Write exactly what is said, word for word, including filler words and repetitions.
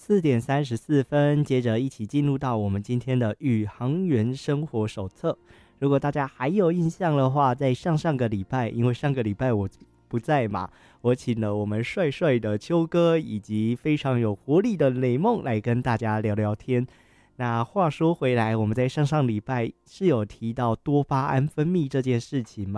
四点三十四分，接着一起进入到我们今天的宇航员生活手册。如果大家还有印象的话，在上上个礼拜，因为上个礼拜我不在嘛，我请了我们帅帅的秋哥以及非常有活力的雷梦来跟大家聊聊天。那话说回来，我们在上上礼拜是有提到多巴胺分泌这件事情吗？